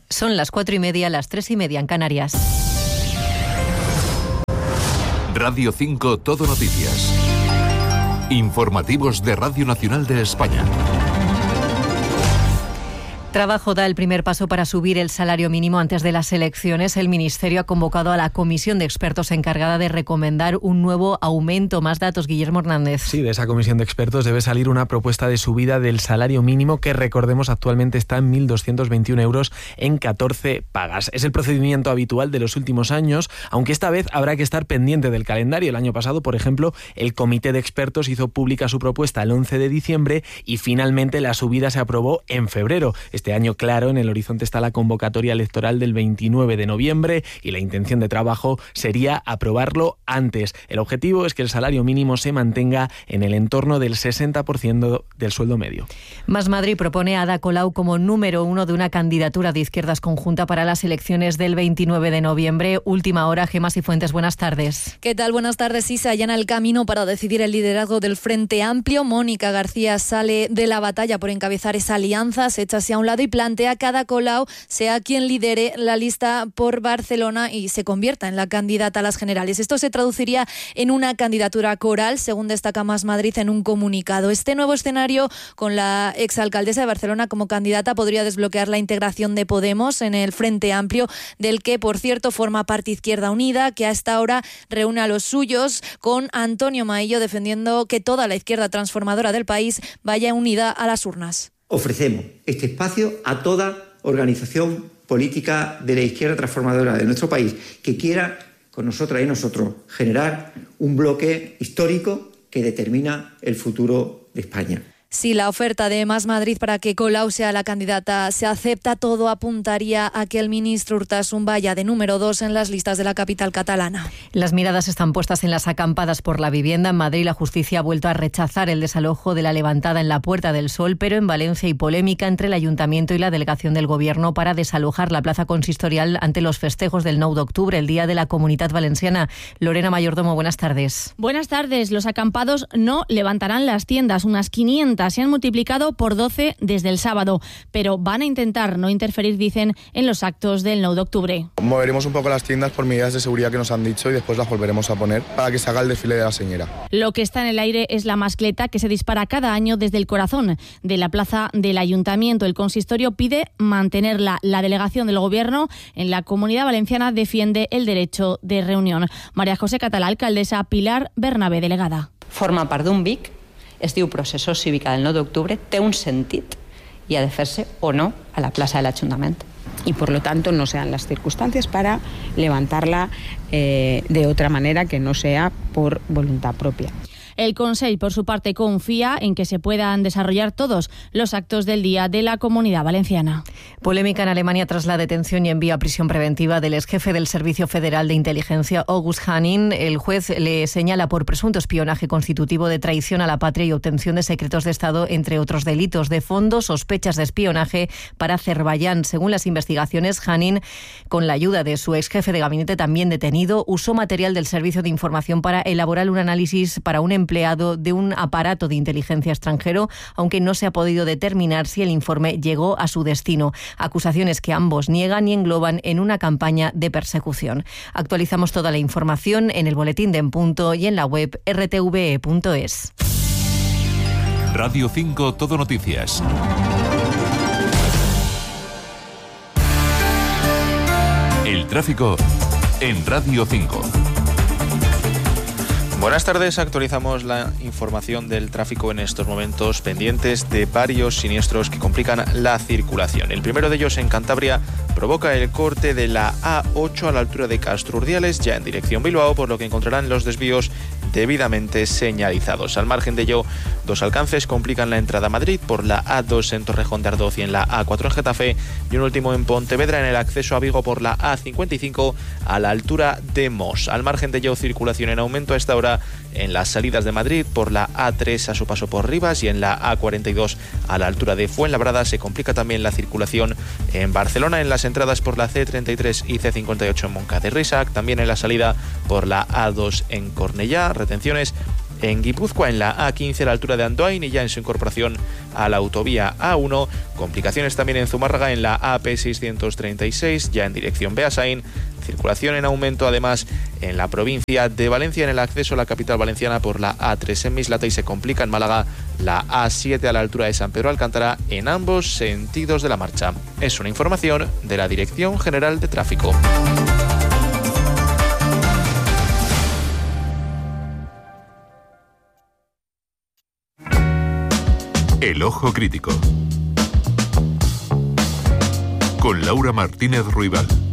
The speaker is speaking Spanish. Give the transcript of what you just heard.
Son las 4:30, las 3:30 en Canarias. Radio 5 Todo Noticias. Informativos de Radio Nacional de España. Trabajo da el primer paso para subir el salario mínimo antes de las elecciones. El Ministerio ha convocado a la comisión de expertos encargada de recomendar un nuevo aumento. Más datos, Guillermo Hernández. Sí, de esa comisión de expertos debe salir una propuesta de subida del salario mínimo que, recordemos, actualmente está en 1.221 euros en 14 pagas. Es el procedimiento habitual de los últimos años, aunque esta vez habrá que estar pendiente del calendario. El año pasado, por ejemplo, el comité de expertos hizo pública su propuesta el 11 de diciembre y finalmente la subida se aprobó en febrero. Este año, claro, en el horizonte está la convocatoria electoral del 29 de noviembre y la intención de trabajo sería aprobarlo antes. El objetivo es que el salario mínimo se mantenga en el entorno del 60% del sueldo medio. Más Madrid propone a Ada Colau como número 1 de una candidatura de izquierdas conjunta para las elecciones del 29 de noviembre. Última hora, Gemma Cifuentes, buenas tardes. ¿Qué tal? Buenas tardes. Y se allana el camino para decidir el liderazgo del Frente Amplio. Mónica García sale de la batalla por encabezar esa alianza, se echa hacia un lado y plantea que Ada Colau sea quien lidere la lista por Barcelona y se convierta en la candidata a las generales. Esto se traduciría en una candidatura coral, según destaca Más Madrid en un comunicado. Este nuevo escenario, con la exalcaldesa de Barcelona como candidata, podría desbloquear la integración de Podemos en el Frente Amplio, del que, por cierto, forma parte Izquierda Unida, que hasta ahora reúne a los suyos, con Antonio Maillo defendiendo que toda la izquierda transformadora del país vaya unida a las urnas. Ofrecemos este espacio a toda organización política de la izquierda transformadora de nuestro país que quiera, con nosotras y nosotros, generar un bloque histórico que determina el futuro de España. Si la oferta de Más Madrid para que Colau sea la candidata se acepta, todo apuntaría a que el ministro Urtasun vaya de número 2 en las listas de la capital catalana. Las miradas están puestas en las acampadas por la vivienda. En Madrid, la justicia ha vuelto a rechazar el desalojo de la levantada en la Puerta del Sol, pero en Valencia hay polémica entre el Ayuntamiento y la delegación del Gobierno para desalojar la plaza consistorial ante los festejos del 9 de octubre, el Día de la Comunitat Valenciana. Lorena Mayordomo, buenas tardes. Buenas tardes. Los acampados no levantarán las tiendas, unas 500. Se han multiplicado por 12 desde el sábado, pero van a intentar no interferir, dicen, en los actos del 9 de octubre. Moveremos un poco las tiendas por medidas de seguridad que nos han dicho y después las volveremos a poner para que se haga el desfile de la señora. Lo que está en el aire es la mascleta que se dispara cada año desde el corazón de la plaza del Ayuntamiento. El consistorio pide mantenerla. La delegación del Gobierno en la Comunidad Valenciana defiende el derecho de reunión. María José Català, alcaldesa, Pilar Bernabé, delegada. Forma part d'un BIC, es diu Processó Cívica del 9 d'octubre, té un sentit y ha de hacerse o no a la plaza del Ayuntamiento. Y por lo tanto no sean las circunstancias para levantarla de otra manera que no sea por voluntad propia. El Consell, por su parte, confía en que se puedan desarrollar todos los actos del Día de la Comunidad Valenciana. Polémica en Alemania tras la detención y envío a prisión preventiva del exjefe del Servicio Federal de Inteligencia, August Hanning. El juez le señala por presunto espionaje constitutivo de traición a la patria y obtención de secretos de Estado, entre otros delitos. De fondo, sospechas de espionaje para Azerbaiyán. Según las investigaciones, Hanning, con la ayuda de su exjefe de gabinete también detenido, usó material del Servicio de Información para elaborar un análisis para un empleado de un aparato de inteligencia extranjero, aunque no se ha podido determinar si el informe llegó a su destino. Acusaciones que ambos niegan y engloban en una campaña de persecución. Actualizamos toda la información en el boletín de En Punto y en la web rtve.es. Radio 5 Todo Noticias. El tráfico en Radio 5. Buenas tardes, actualizamos la información del tráfico en estos momentos, pendientes de varios siniestros que complican la circulación. El primero de ellos en Cantabria provoca el corte de la A8 a la altura de Castro Urdiales, ya en dirección Bilbao, por lo que encontrarán los desvíos debidamente señalizados. Al margen de ello, dos alcances complican la entrada a Madrid por la A2 en Torrejón de Ardoz y en la A4 en Getafe, y un último en Pontevedra en el acceso a Vigo por la A55 a la altura de Mos. Al margen de ello, circulación en aumento a esta hora en las salidas de Madrid por la A3 a su paso por Rivas y en la A42 a la altura de Fuenlabrada. Se complica también la circulación en Barcelona en las entradas por la C33 y C58 en Moncada y Risac, también en la salida por la A2 en Cornellá. Retenciones en Guipúzcoa, en la A15 a la altura de Andoain y ya en su incorporación a la autovía A1. Complicaciones también en Zumárraga en la AP636, ya en dirección Beasain. Circulación en aumento además en la provincia de Valencia en el acceso a la capital valenciana por la A3 en Mislata y se complica en Málaga la A7 a la altura de San Pedro Alcántara en ambos sentidos de la marcha. Es una información de la Dirección General de Tráfico. El Ojo Crítico con Laura Martínez Ruibal.